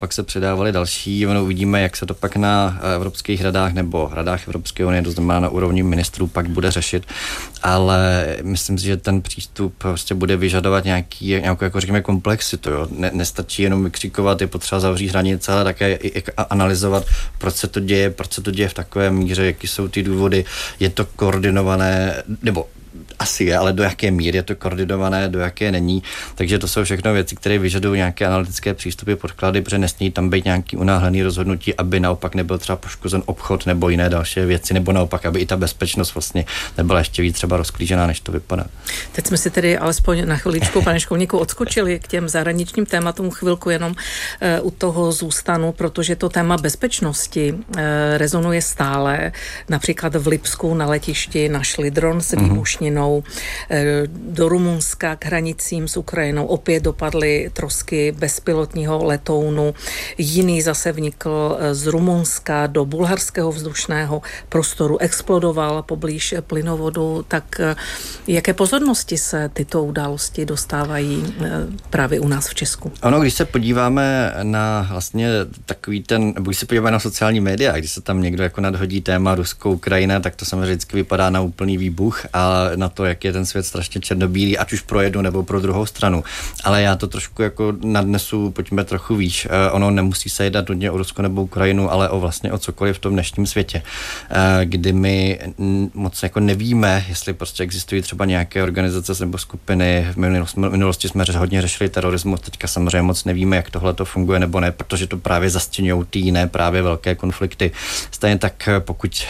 Pak se předávaly další, uvidíme, jak se to pak na evropských radách nebo radách Evropské unie, to znamená na úrovni ministrů, pak bude řešit, ale myslím si, že ten přístup prostě bude vyžadovat nějakou jako řekněme komplexitu. Jo. Nestačí jenom vykřikovat, je potřeba zavřít hranice, ale také analyzovat, proč se to děje v takové míře, jaký jsou ty důvody, je to koordinované, nebo asi je, ale do jaké míry je to koordinované, do jaké není. Takže to jsou všechno věci, které vyžadují nějaké analytické přístupy, podklady, protože nesmí tam být nějaký unáhlený rozhodnutí, aby naopak nebyl třeba poškozen obchod nebo jiné další věci, nebo naopak, aby i ta bezpečnost vlastně nebyla ještě víc třeba rozklížená, než to vypadá. Teď jsme si tedy alespoň na chviličku, pane Školníku, odskočili k těm zahraničním tématům, chvilku jenom u toho zůstanu, protože to téma bezpečnosti rezonuje stále. Například v Lipsku na letišti našli dron s výbušninou. Do Rumunska k hranicím s Ukrajinou opět dopadly trosky bezpilotního letounu. Jiný zase vnikl z Rumunska do bulharského vzdušného prostoru, explodoval poblíž plynovodu. Tak jaké pozornosti se tyto události dostávají právě u nás v Česku? Ono, když se podíváme na vlastně takový když se podíváme na sociální média, když se tam někdo jako nadhodí téma Rusko-Ukrajina, tak to samozřejmě vždycky vypadá na úplný výbuch a na to, jak je ten svět strašně černobílý, ať už pro jednu nebo pro druhou stranu. Ale já to trošku jako nadnesu, pojďme trochu výš. Ono nemusí se jednat nutně o Rusko nebo Ukrajinu, ale o cokoliv v tom dnešním světě, kdy my moc jako nevíme, jestli prostě existují třeba nějaké organizace nebo skupiny. V minulosti jsme hodně řešili terorismus, teďka samozřejmě moc nevíme, jak tohle to funguje nebo ne, protože to právě zastěňují ty jiné právě velké konflikty. Stejně tak, pokud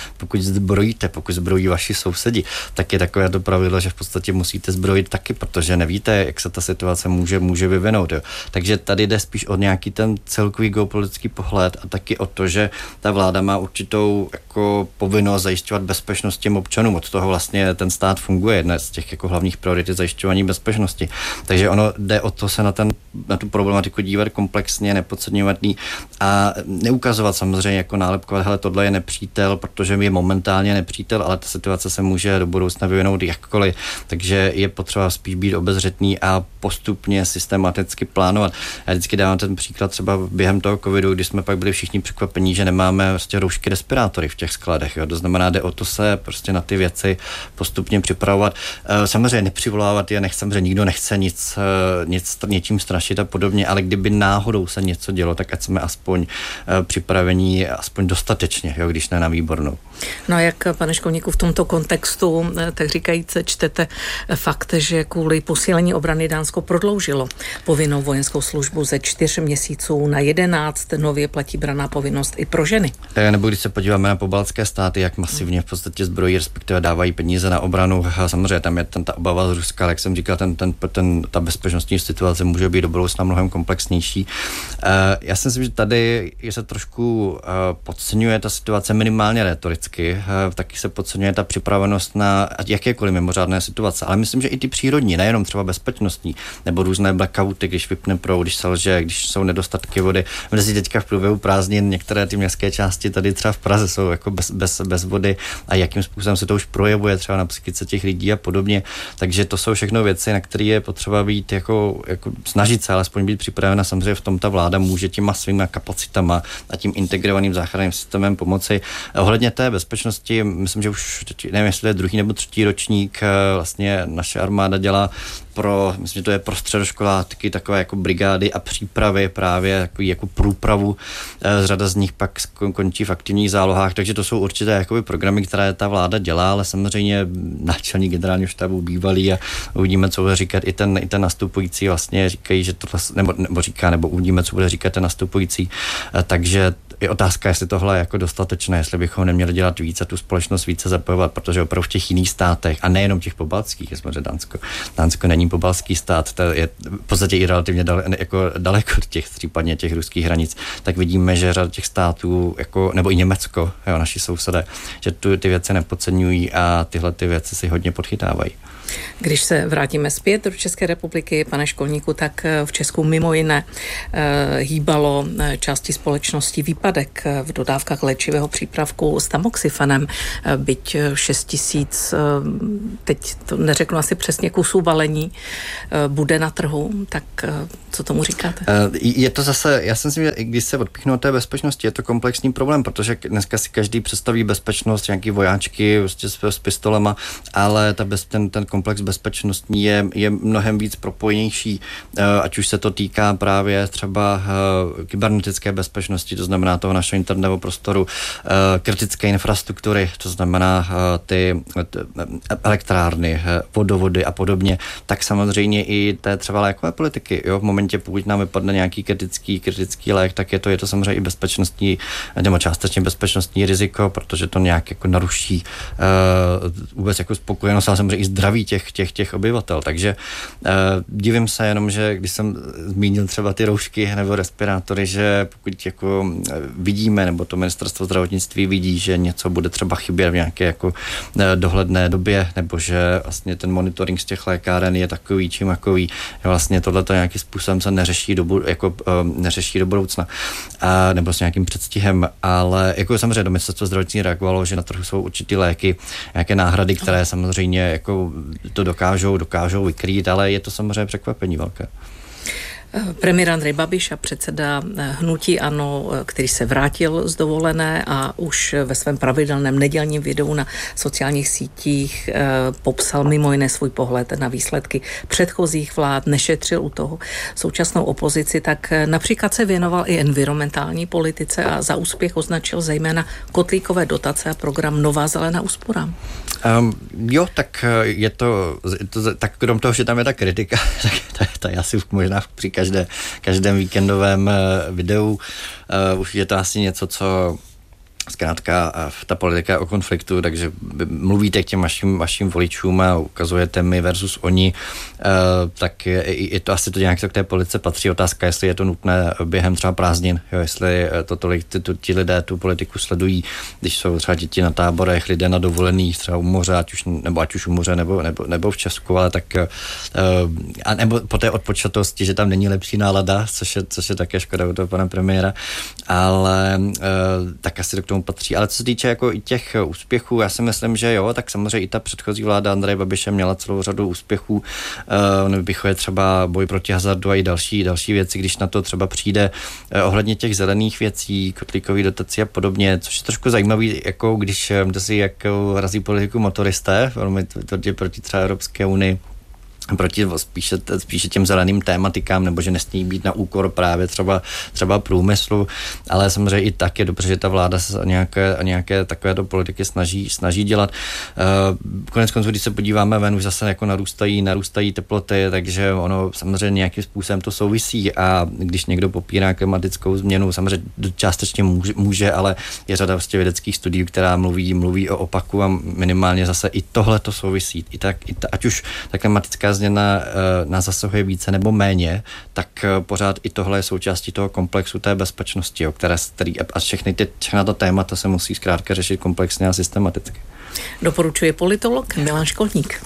zbrojí vaši sousedi, tak je takové to pravidlo, že v podstatě musíte zbrojit taky, protože nevíte, jak se ta situace může vyvinout. Jo. Takže tady jde spíš o nějaký ten celkový geopolitický pohled a taky o to, že ta vláda má určitou jako povinnost zajišťovat bezpečnost těm občanům. Od toho vlastně ten stát funguje, jedna z těch jako hlavních priorit je zajišťování bezpečnosti. Takže ono jde o to se na tu problematiku dívat komplexně, nepodceňovat ji a neukazovat samozřejmě jako nálepkovat, hele, tohle je nepřítel, protože je momentálně nepřítel, ale ta situace se může do budoucna vyvinout jakkoliv, takže je potřeba spíš být obezřetný a postupně systematicky plánovat. Já vždycky dávám ten příklad třeba během toho covidu, kdy jsme pak byli všichni překvapení, že nemáme prostě roušky, respirátory v těch skladech. Jo. To znamená, jde o to se prostě na ty věci postupně připravovat. Samozřejmě nepřivolávat je, samozřejmě nikdo nechce něčím strašit a podobně, ale kdyby náhodou se něco dělo, tak ať jsme aspoň připravení aspoň dostatečně, jo, když ne na výbornou. No a jak, pane Školníku, v tomto kontextu, tak říkajíc, čtete fakt, že kvůli posílení obrany Dánsko prodloužilo povinnou vojenskou službu ze 4 měsíců na 11, nově platí branná povinnost i pro ženy. Nebo když se podíváme na pobaltské státy, jak masivně v podstatě zbrojí, respektive dávají peníze na obranu. Samozřejmě tam je ta obava z Ruska, ale jak jsem říkal, ta bezpečnostní situace může být do budoucna mnohem komplexnější. Já si myslím, že tady se trošku podceňuje ta situace minimálně rétoricky, taky se podceňuje ta připravenost na jakékoliv mimořádné situace, ale myslím, že i ty přírodní, nejenom třeba bezpečnostní, nebo různé blackouty, když vypne proud, když se lže, když jsou nedostatky vody. Mezi teďka v průběhu prázdnin některé ty městské části tady třeba v Praze jsou jako bez vody a jakým způsobem se to už projevuje třeba na psychice těch lidí a podobně. Takže to jsou všechno věci, na které je potřeba být jako snažit se alespoň být připravena. Samozřejmě v tom ta vláda může těma svýma kapacitama a tím integrovaným záchranným systémem pomoci. Ohledně té bezpečnosti, myslím, že už nevím, jestli je 2. nebo 3. ročník, vlastně naše armáda dělá myslím, že to je pro středoškoláky takové jako brigády a přípravy právě jako průpravu. Řada z nich pak končí v aktivních zálohách, takže to jsou určité jakoby programy, které ta vláda dělá, ale samozřejmě náčelník generálního štábu bývalý a uvidíme, co bude říkat i ten nastupující, vlastně říkají, že to nebo uvidíme, co bude říkat ten nastupující. Takže je otázka, jestli tohle je jako dostatečné, jestli bychom neměli dělat víc a tu společnost více zapojovat, protože opravdu v těch jiných státech, a nejenom těch pobaltských, samozřejmě Dánsko není pobaltský stát, to je v podstatě i relativně daleko od těch, případně těch ruských hranic, tak vidíme, že řada těch států, nebo i Německo, jo, naši sousedé, že ty věci nepodceňují a tyhle ty věci si hodně podchytávají. Když se vrátíme zpět do České republiky, pane Školníku, tak v Česku mimo jiné hýbalo části společnosti výpadek v dodávkách léčivého přípravku s tamoxifanem, byť 6 000, teď to neřeknu asi přesně, kusů balení bude na trhu, tak co tomu říkáte? Je to zase, já si myslím, že když se odpíchnu od té bezpečnosti, je to komplexní problém, protože dneska si každý představí bezpečnost, nějaký vojáčky prostě s pistolema, ale ten komplex bezpečnostní je mnohem víc propojenější, ať už se to týká právě třeba kybernetické bezpečnosti, to znamená toho našeho internetového prostoru, kritické infrastruktury, to znamená ty elektrárny, vodovody a podobně, tak samozřejmě i té třeba lékové politiky. Jo? V momentě, pokud nám vypadne nějaký kritický lék, tak je to samozřejmě i bezpečnostní, nebo částečně bezpečnostní riziko, protože to nějak jako naruší vůbec jako spokojenost, ale samozřejmě i zdraví těch obyvatel. Takže divím se jenom, že když jsem zmínil třeba ty roušky nebo respirátory, že pokud jako vidíme, nebo to ministerstvo zdravotnictví vidí, že něco bude třeba chybět v nějaké jako dohledné době, nebo že vlastně ten monitoring z těch lékáren je takový, čím makový, vlastně tohleto nějakým způsobem se neřeší do budoucna, nebo s nějakým předstihem, ale jako samozřejmě do ministerstva zdravotnictví reagovalo, že na trhu jsou určitý léky, nějaké náhrady, které samozřejmě jako to dokážou vykrýt, ale je to samozřejmě překvapení velké. Premiér Andrej Babiš a předseda hnutí ANO, který se vrátil z dovolené a už ve svém pravidelném nedělním videu na sociálních sítích popsal mimo jiné svůj pohled na výsledky předchozích vlád, nešetřil u toho současnou opozici, tak například se věnoval i environmentální politice a za úspěch označil zejména kotlíkové dotace a program Nová zelená úspora. Jo, tak je to tak krom toho, že tam je ta kritika, tak já si možná při každém víkendovém videu už je to asi něco, co zkrátka ta politika o konfliktu, takže mluvíte k těm vašim voličům a ukazujete my versus oni, tak je to asi to nějak k té politice patří. Otázka, jestli je to nutné během třeba prázdnin, jo, jestli to tolik ti lidé tu politiku sledují, když jsou třeba děti na táborech, lidé na dovolených, třeba u moře, ať už u moře nebo v Česku, ale tak a nebo po té odpočatosti, že tam není lepší nálada, což je také škoda u toho pana premiéra, ale tak asi to k tomu patří. Ale co se týče jako i těch úspěchů, já si myslím, že jo, tak samozřejmě i ta předchozí vláda Andreje Babiše měla celou řadu úspěchů. Vypichuje třeba boj proti hazardu a i další věci, když na to třeba přijde ohledně těch zelených věcí, kotlíkových dotací a podobně, což je trošku zajímavý, jako když jak razí politiku motoristé, velmi tvrdě proti třeba Evropské unii, proti spíše těm zeleným tématikám, nebo že nesmí být na úkor právě třeba průmyslu, ale samozřejmě i tak je dobře, že ta vláda se nějaké takovéto politiky snaží dělat. Konec konců, když se podíváme ven, už zase jako narůstají teploty, takže ono samozřejmě nějakým způsobem to souvisí a když někdo popírá klimatickou změnu, samozřejmě částečně může, ale je řada vlastně vědeckých studií, která mluví o opaku a minimálně zase i tohle to souvisí. Ať už ta klimatická změna nás zasahuje více nebo méně, tak pořád i tohle je součástí toho komplexu té bezpečnosti, který a všechna ta témata se musí zkrátka řešit komplexně a systematicky. Doporučuje politolog Milan Školník.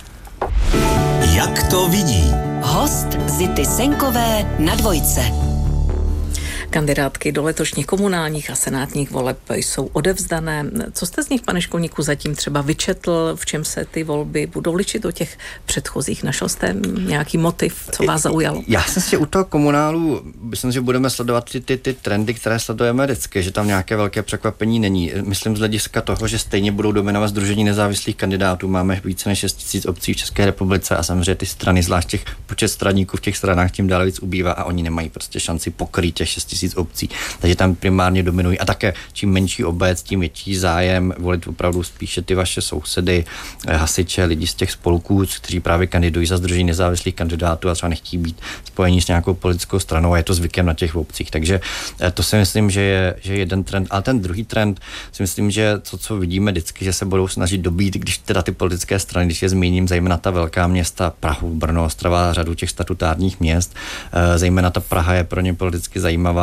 Jak to vidí? Host Zity Senkové na Dvojce. Kandidátky do letošních komunálních a senátních voleb jsou odevzdané. Co jste z nich, pane Školníku, zatím třeba vyčetl, v čem se ty volby budou ličit do těch předchozích? Našel jste nějaký motiv, co vás zaujalo? Já jsem si u toho komunálu, myslím, že budeme sledovat ty trendy, které sledujeme vždycky, že tam nějaké velké překvapení není. Myslím z hlediska toho, že stejně budou dominovat sdružení nezávislých kandidátů. Máme více než 6 000 obcí v České republice a samozřejmě ty strany, zvlášť těch počet straníků v těch stranách tím dále víc ubývá a oni nemají prostě šanci pokrýt těch 6 000 obcí. Takže tam primárně dominují a také čím menší obec, tím větší zájem volit opravdu spíše ty vaše sousedy, hasiče, lidi z těch spolků, kteří právě kandidují za sdružení nezávislých kandidátů a třeba nechtějí být spojení s nějakou politickou stranou a je to zvykem na těch obcích. Takže to si myslím, že je jeden trend. Ale ten druhý trend si myslím, že to, co vidíme vždycky, že se budou snažit dobít, když teda ty politické strany, když je zmíním, zejména ta velká města, Prahu, Brno, Ostrava, řadu těch statutárních měst, zejména ta Praha je pro ně politicky zajímavá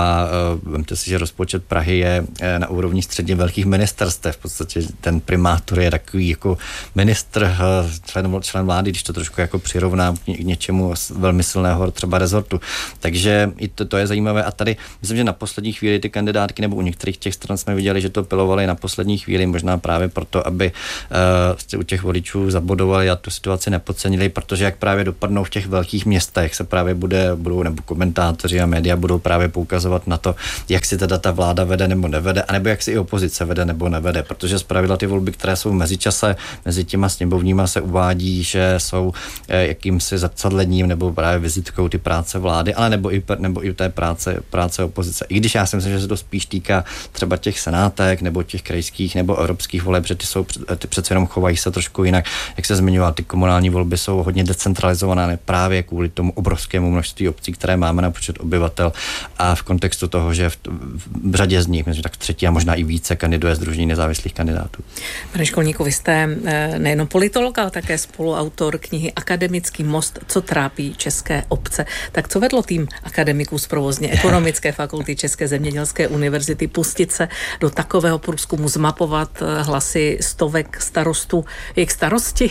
a vemte si, že rozpočet Prahy je na úrovni středně velkých ministerstev. V podstatě ten primátor je takový jako ministr, člen vlády, když to trošku jako přirovnám k něčemu velmi silného třeba rezortu. Takže i to je zajímavé. A tady myslím, že na poslední chvíli ty kandidátky nebo u některých těch stran jsme viděli, že to pilovali na poslední chvíli, možná právě proto, aby u těch voličů zabodovali a tu situaci nepodcenili, protože jak právě dopadnou v těch velkých městech, se právě budou nebo komentátoři a média budou právě poukazovat na to, jak si teda ta vláda vede nebo nevede, anebo jak si i opozice vede nebo nevede, protože zpravidla ty volby, které jsou v mezičase, mezi těma sněmovníma se uvádí, že jsou jakýmsi zrcadlením nebo právě vizitkou ty práce vlády, ale nebo i té práce opozice. I když já si myslím, že se to spíš týká třeba těch senátek nebo těch krajských nebo evropských voleb, že ty přece jenom chovají se trošku jinak. Jak se zmiňoval, ty komunální volby jsou hodně decentralizované právě kvůli tomu obrovskému množství obcí, které máme na počet obyvatel a v kontextu toho, že v řadě z nich, myslím, tak třetí a možná i více kandiduje sdružení nezávislých kandidátů. Pane Školníku, vy jste nejenom politolog, ale také spoluautor knihy Akademický most, co trápí české obce. Tak co vedlo tým akademiků z provozně ekonomické fakulty České zemědělské univerzity pustit se do takového průzkumu, zmapovat hlasy stovek starostů, jejich starosti?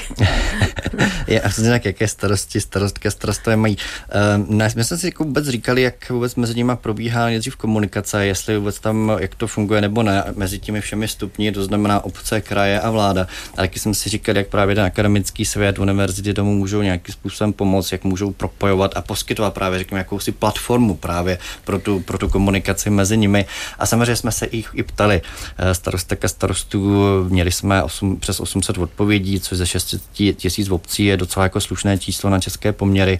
Jaké starosti, starostové mají. My jsme si vůbec říkali, jak vůbec mezi nimi probíhá nejdřív komunikace, jestli vůbec tam, jak to funguje nebo ne, mezi těmi všemi stupni, to znamená obce, kraje a vláda. A taky jsem si říkal, jak právě ten akademický svět, univerzity tomu můžou nějakým způsobem pomoct, jak můžou propojovat a poskytovat právě, řekněme, jakousi platformu právě pro tu komunikaci mezi nimi. A samozřejmě jsme se i ptali starostek a starostů, měli jsme přes 800 odpovědí, což ze 6 000 obcí je docela jako slušné číslo na české poměry.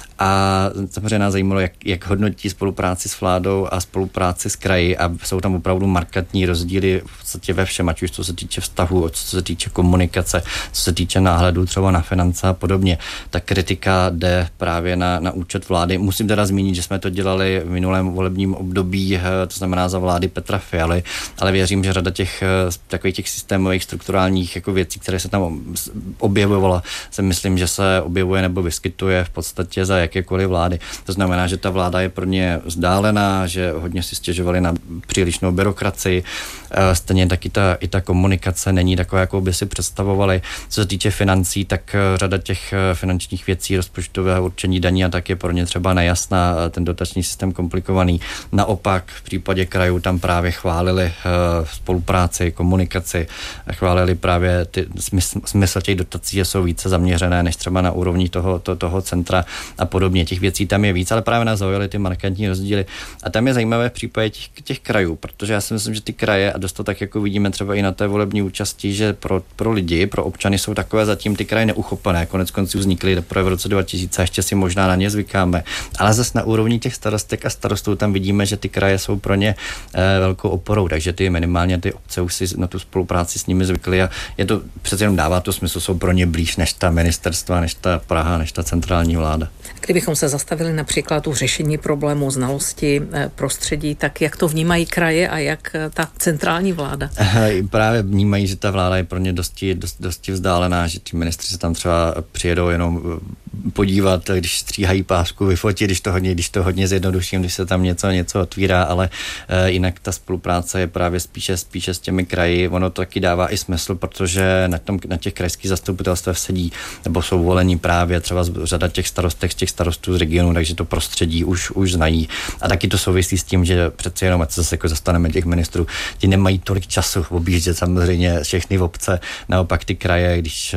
A samozřejmě nás zajímalo, jak hodnotí spolupráci s vládou a spolupráci s kraji a jsou tam opravdu markantní rozdíly v podstatě ve všem, ať už co se týče vztahu, co se týče komunikace, co se týče náhledu třeba na finance a podobně. Ta kritika jde právě na účet vlády. Musím teda zmínit, že jsme to dělali v minulém volebním období, to znamená za vlády Petra Fialy, ale věřím, že řada těch takových těch systémových strukturálních jako věcí, které se tam objevovala, se myslím, že se objevuje nebo vyskytuje v podstatě za jakékoliv vlády. To znamená, že ta vláda je pro ně vzdálená, že hodně si stěžovali na přílišnou byrokracii. Stejně taky i ta komunikace není taková, jakou by si představovali. Co se týče financí, tak řada těch finančních věcí, rozpočtového určení daní a tak je pro ně třeba nejasná, ten dotační systém komplikovaný. Naopak v případě krajů tam právě chválili spolupráci, komunikaci, chválili právě smysl těch dotací, že jsou více zaměřené než třeba na úrovni toho centra a podobně. Těch věcí tam je víc, ale právě nás zaujaly ty markantní rozdíly. A tam je zajímavé v případě těch krajů, protože já si myslím, že ty kraje, a dost to tak jako vidíme třeba i na té volební účasti, že pro lidi, pro občany jsou takové zatím ty kraje neuchopené. Konec konců vznikly teprve v roce 2000, ještě si možná na ně zvykáme. Ale zase na úrovni těch starostek a starostů tam vidíme, že ty kraje jsou pro ně velkou oporou, takže minimálně ty obce už si na tu spolupráci s nimi zvykly a je to přece jenom dává to smysl, jsou pro ně blíž než ta ministerstva, než ta Praha, než ta centrální vláda. Kdybychom se zastavili například u řešení problémů znalosti prostředí, tak jak to vnímají kraje a jak ta centrální vláda? Právě vnímají, že ta vláda je pro ně dosti vzdálená, že ti ministři se tam třeba přijedou jenom podívat, když stříhají pásku, vyfotit, když to hodně zjednoduším, když se tam něco otvírá, ale jinak ta spolupráce je právě spíše s těmi kraji. Ono to taky dává i smysl, protože na těch krajských zastupitelstvech sedí nebo jsou volení právě třeba řada těch starostek, těch starostů z regionu, takže to prostředí už znají. A taky to souvisí s tím, že přeci jenom, ať se zase jako zastaneme těch ministrů, ti nemají tolik času objíždět samozřejmě všechny obce. Naopak ty kraje, když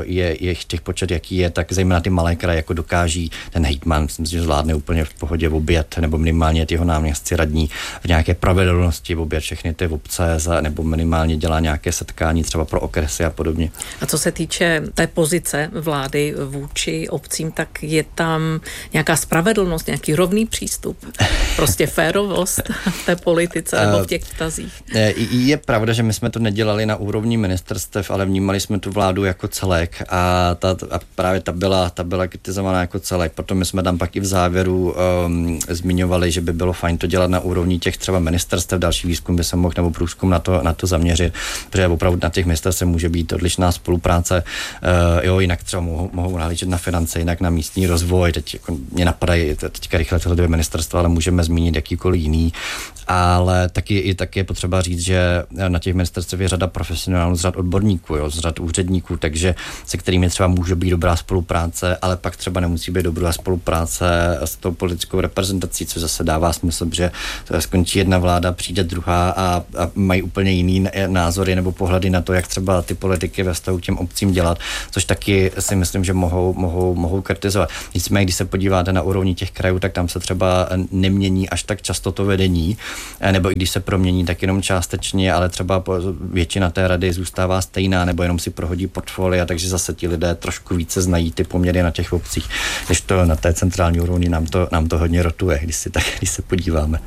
je těch počet, jaký je, tak zejména ty malé kraje jako dokáží ten hejtman, myslím si, že zvládne úplně v pohodě objet, nebo minimálně jeho náměstci radní v nějaké pravidelnosti objet všechny ty obce, nebo minimálně dělá nějaké setkání třeba pro okresy a podobně. A co se týče té pozice vlády vůči obcím, tak je tam nějaká spravedlnost, nějaký rovný přístup, prostě férovost v té politice nebo v těch vztazích? Je pravda, že my jsme to nedělali na úrovni ministerstev, ale vnímali jsme tu vládu jako celek a právě ta byla byla kritizovaná jako celek. Potom my jsme tam pak i v závěru zmiňovali, že by bylo fajn to dělat na úrovni těch třeba ministerstev, další výzkum by se mohl nebo průzkum na to zaměřit, protože opravdu na těch ministerstvech může být odlišná spolupráce. Jinak třeba mohou nahlížet na finance, jinak na místní rozvoj. Teď jako mě napadají teďka rychle tyhle dvě ministerstva, ale můžeme zmínit jakýkoliv jiný. Ale taky je potřeba říct, že na těch ministerstvech je řada profesionálů, z řad odborníků, z řad úředníků, takže se kterými třeba může být dobrá spolupráce, ale pak třeba nemusí být dobrá spolupráce s tou politickou reprezentací, což zase dává smysl, že skončí jedna vláda, přijde druhá a mají úplně jiný názory nebo pohledy na to, jak třeba ty politiky ve vztahu k těm obcím dělat, což taky si myslím, že mohou kritizovat. Nicméně, když se podíváte na úrovni těch krajů, tak tam se třeba nemění až tak často to vedení, nebo i když se promění, tak jenom částečně, ale třeba většina té rady zůstává stejná, nebo jenom si prohodí portfolia, takže zase ti lidé trošku více znají ty poměry na těch obcích, než to na té centrální úrovni nám to hodně rotuje, když se podíváme.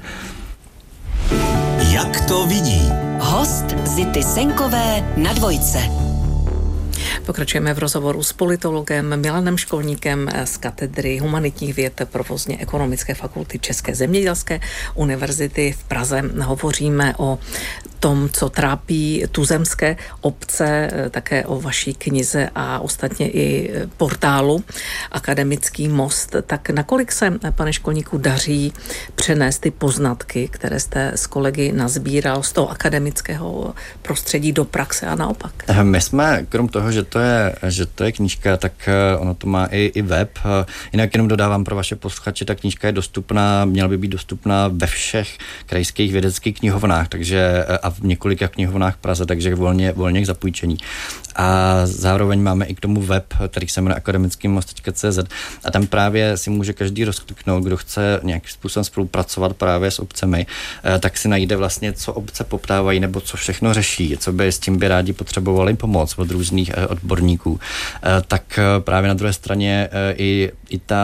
Jak to vidí? Host Zity Senkové na Dvojce. Pokračujeme v rozhovoru s politologem Milanem Školníkem z katedry humanitních věd Provozně ekonomické fakulty České zemědělské univerzity v Praze. Hovoříme o tom, co trápí tuzemské obce, také o vaší knize a ostatně i portálu Akademický most. Tak nakolik se, pane Školníku, daří přenést ty poznatky, které jste s kolegy nazbíral z toho akademického prostředí do praxe a naopak? My jsme, krom toho, že to je knížka, tak ono to má i web. Jinak jenom dodávám pro vaše posluchače, ta knížka je dostupná, měla by být dostupná ve všech krajských vědeckých knihovnách, takže a v několika knihovnách Praze, takže volně k zapůjčení. A zároveň máme i k tomu web, který se jmenuje akademickýmost.cz a tam právě si může každý rozkliknout, kdo chce nějakým způsobem spolupracovat právě s obcemi, tak si najde vlastně, co obce poptávají nebo co všechno řeší, co by s tím by rádi potřebovali pomoc od různých odborníků. Tak právě na druhé straně i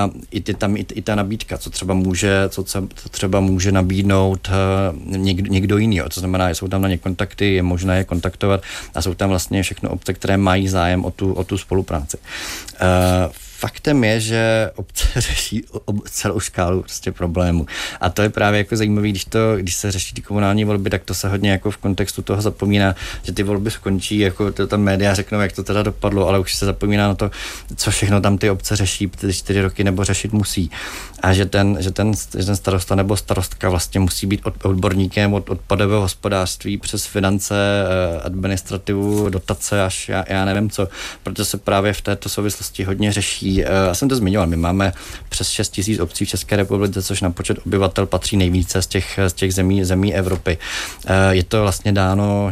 ta nabídka, co třeba může nabídnout někdo jiný. To znamená, že jsou tam na ně kontakty, je možné je kontaktovat a jsou tam vlastně všechno obce, které mají zájem o tu spolupráci. Faktem je, že obce řeší celou škálu prostě problémů. A to je právě jako zajímavé, když se řeší ty komunální volby, tak to se hodně jako v kontextu toho zapomíná, že ty volby skončí, jako to tam média řeknou, jak to teda dopadlo, ale už se zapomíná na to, co všechno tam ty obce řeší 4 roky nebo řešit musí. A že ten starosta nebo starostka vlastně musí být odborníkem od odpadového hospodářství přes finance, administrativu, dotace až já nevím co, protože se právě v této souvislosti hodně řeší. Já jsem to zmiňoval, my máme přes 6 000 obcí v České republice, což na počet obyvatel patří nejvíce z těch zemí Evropy. Je to vlastně dáno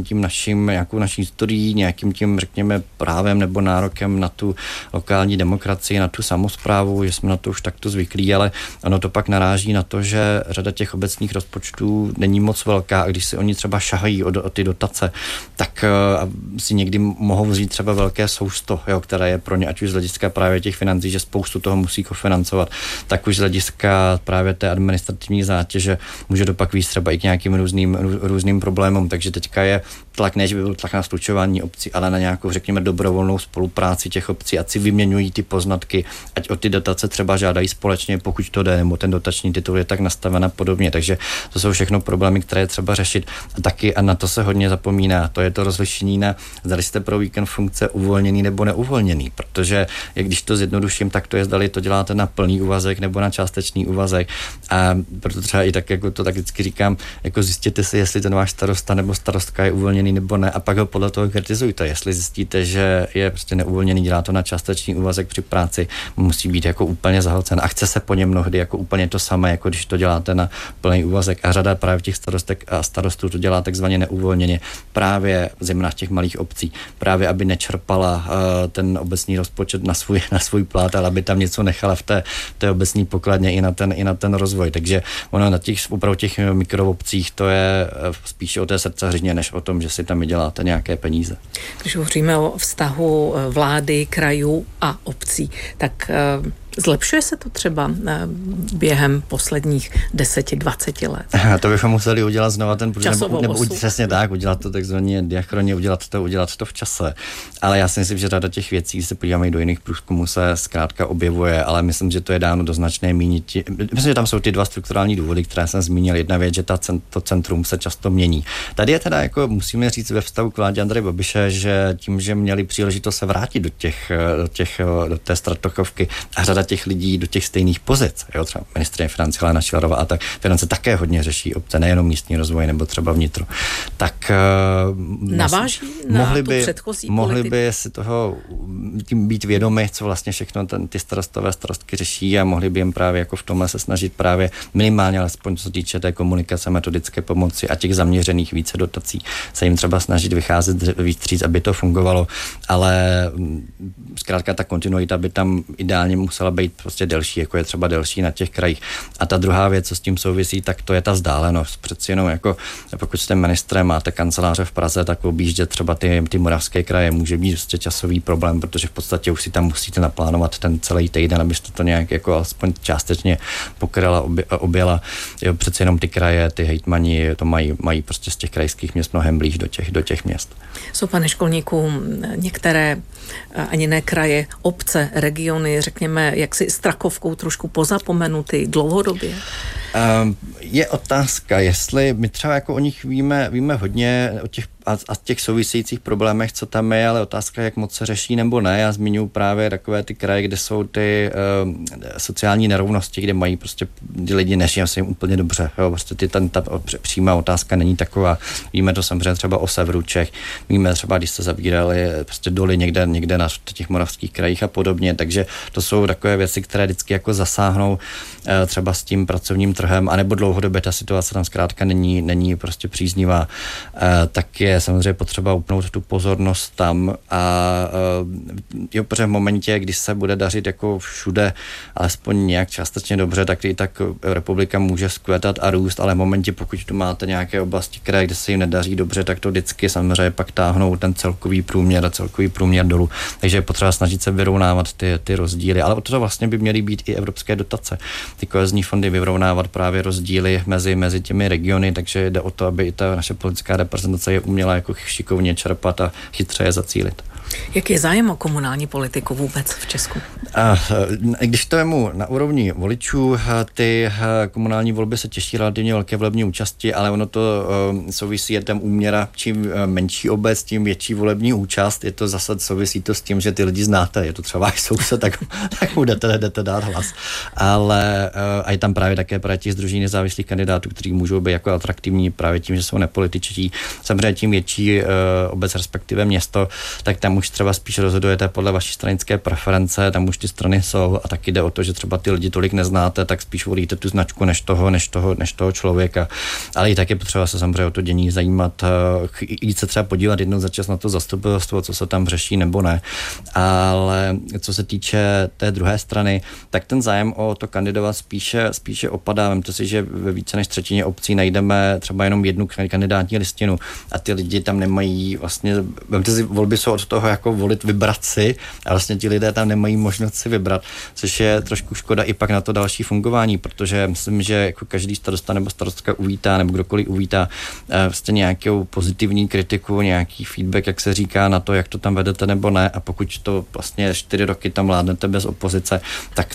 nějakou naší historií, nějakým tím, řekněme, právem nebo nárokem na tu lokální demokracii, na tu samosprávu, že jsme na to už takto zvyklí, ale ono to pak naráží na to, že řada těch obecních rozpočtů není moc velká a když si oni třeba šahají o ty dotace, tak si někdy mohou vzít třeba velké sousto, které je pro ně, ať už z hlediska právě těch financí, že spoustu toho musí kofinancovat, tak už z hlediska právě té administrativní zátěže může to pak víc třeba i k nějakým různým problémům, takže teďka je tlak, ne, že by byl tlak na slučování obcí, ale na nějakou, řekněme, dobrovolnou spolupráci těch obcí, ať si vyměňují ty poznatky, ať o ty dotace třeba žádají společně, pokud to jde, nebo ten dotační titul je tak nastaven a podobně, takže to jsou všechno problémy, které je třeba řešit a na to se hodně zapomíná, to je to rozlišení na, zdali jste pro víkend funkce uvolněný nebo neuvolněný, protože když to zjednoduším, tak to je, zdali to děláte na plný úvazek nebo na částečný úvazek. A proto třeba i tak, jako to tak vždycky říkám, jako zjistěte si, jestli ten váš starosta nebo starostka je uvolněný nebo ne a pak ho podle toho kritizujte. Jestli zjistíte, že je prostě neuvolněný, dělá to na částečný úvazek při práci, musí být jako úplně zahlcen a chce se po něm mnohdy jako úplně to samé, jako když to děláte na plný úvazek a řada právě těch starostek a starostů to dělá takzvaně neuvolněně, právě zejména v těch malých obcí, právě aby nečerpala ten obecní rozpočet na svůj plát, ale aby tam něco nechala v té obecní pokladně i na ten rozvoj. Takže ono na těch mikroobcích to je spíše o té srdcařině, než o tom, že si tam vyděláte nějaké peníze. Když hovoříme o vztahu vlády, krajů a obcí, tak Zlepšuje se to třeba během posledních 10-20 let? To bychom museli udělat znova ten nebo přesně tak, udělat to takzvaně diachronně, udělat to v čase. Ale já si myslím, že řada těch věcí, se podíváme i do jiných průzkumů, se zkrátka objevuje, ale myslím, že to je dáno do značné míry. Myslím, že tam jsou ty dva strukturální důvody, které jsem zmínil. Jedna věc, že to centrum se často mění. Tady je teda jako musíme říct ve vztahu k vládě Andreje Babiše, že tím, že měli příležitost se vrátit do té stratochovky a řada těch lidí do těch stejných pozic, jo, třeba ministryně financí Alena Schillerová a tak, finance také hodně řeší obce, nejenom místní rozvoj nebo třeba vnitro. Tak naváží na tu předchozí mohli by si toho tím být vědomi, co vlastně všechno ty starostky řeší a mohli by jim právě jako v tomhle se snažit právě minimálně, alespoň co se týče té komunikace, metodické pomoci a těch zaměřených více dotací, se jim třeba snažit vycházet víc vstříc, aby to fungovalo, ale zkrátka ta kontinuita by tam ideálně musela být prostě delší, jako je třeba delší na těch krajích. A ta druhá věc, co s tím souvisí, tak to je ta vzdálenost. Přeci jenom jako pokud jste ministrem, máte kanceláře v Praze, tak objíždět třeba ty moravské kraje může být prostě časový problém, protože v podstatě už si tam musíte naplánovat ten celý týden, abyste to nějak jako alespoň částečně pokryla, objela. Jo, přeci jenom ty kraje, ty hejtmani to mají prostě z těch krajských měst mnohem blíž do těch měst. Jsou, pane školníku, některé ani ne kraje, obce, regiony, řekněme, jaksi Strakovkou trošku pozapomenuty dlouhodobě? Je otázka, jestli my třeba jako o nich víme hodně o těch souvisejících problémech, co tam je, ale otázka, jak moc se řeší nebo ne. Já zmiňuji právě takové ty kraje, kde jsou ty sociální nerovnosti, kde mají prostě ty lidi nežijí se jim úplně dobře. Jo, prostě ta přímá otázka není taková. Víme to samozřejmě třeba o severu Čech. Víme třeba, když se zabírali prostě doly někde na těch moravských krajích a podobně, takže to jsou takové věci, které vždycky jako zasáhnou třeba s tím pracovním trhem, anebo dlouhodobě ta situace tam zkrátka není prostě příznivá, tak je samozřejmě potřeba upnout tu pozornost tam a jo, protože v momentě, když se bude dařit jako všude alespoň nějak částečně dobře, tak i tak republika může zkvétat a růst, ale v momentě, pokud tu máte nějaké oblasti kraje, kde se jim nedaří dobře, tak to vždycky samozřejmě pak táhnou ten celkový průměr dolů. Takže je potřeba snažit se vyrovnávat ty rozdíly, ale o to vlastně by měly být i evropské dotace. Ty kohezní fondy vyrovnávat právě rozdíly mezi těmi regiony, takže jde o to, aby i ta naše politická reprezentace je uměla jako šikovně čerpat a chytře je zacílit. Jaký je zájem o komunální politiku vůbec v Česku? Když to vemu na úrovni voličů, ty komunální volby se těší relativně velké volební účasti, ale ono to souvisí je tam úměra, čím menší obec, tím větší volební účast, je to zase souvisí to s tím, že ty lidi znáte, je to třeba váš soused, tak mu jdete dát hlas. Ale a je tam právě také právě těch sdružení nezávislých kandidátů, kteří můžou být jako atraktivní právě tím, že jsou nepolitičtí. Samozřejmě tím větší obec, respektive město, tak tam už třeba spíš rozhodujete podle vaší stranické preference, tam už ty strany jsou a taky jde o to, že třeba ty lidi tolik neznáte, tak spíš volíte tu značku než toho člověka. Ale i tak je potřeba se samozřejmě o to dění zajímat, jít se třeba podívat jednou za čas na to zastupitelstvo, co se tam řeší nebo ne. Ale co se týče té druhé strany, tak ten zájem o to kandidovat spíše opadá. Vemte si, že ve více než třetině obcí najdeme třeba jenom jednu kandidátní listinu a ty lidi tam nemají vlastně, vemte si, volby jsou od toho jako volit, vybrat si a vlastně ti lidé tam nemají možnost si vybrat, což je trošku škoda i pak na to další fungování, protože myslím, že jako každý starosta nebo starostka uvítá, nebo kdokoliv uvítá vlastně nějakou pozitivní kritiku, nějaký feedback, jak se říká na to, jak to tam vedete nebo ne a pokud to vlastně 4 roky tam vládnete bez opozice, tak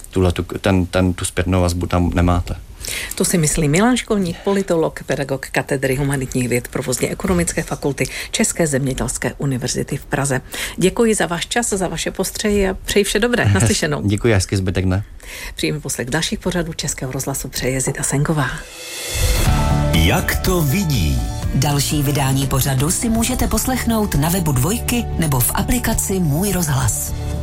tu zpětnou vazbu tam nemáte. To si myslí Milan Školník, politolog, pedagog katedry humanitních věd Provozně ekonomické fakulty České zemědělské univerzity v Praze. Děkuji za váš čas, za vaše postřehy a přeji vše dobré. Naslyšenou. Děkuji, hezký zbytek dne. Příjemný poslech dalších pořadů Českého rozhlasu přeje Zita Senková. Jak to vidí? Další vydání pořadu si můžete poslechnout na webu Dvojky nebo v aplikaci Můj rozhlas.